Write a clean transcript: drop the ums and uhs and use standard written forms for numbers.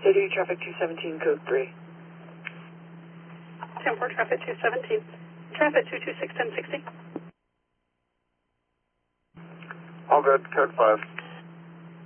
City traffic 217, code 3. 10-4 traffic 217. Traffic 226, 1060. All good, code 5.